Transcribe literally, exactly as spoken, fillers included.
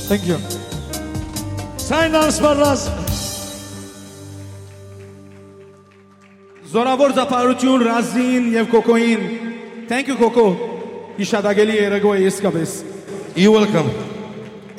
Thank you. Сайн անսպառած Զորավոր զապարություն Ռազին և Կոկոին Thank you Կոկո Իշադագելի երեգո է իսկապես You're welcome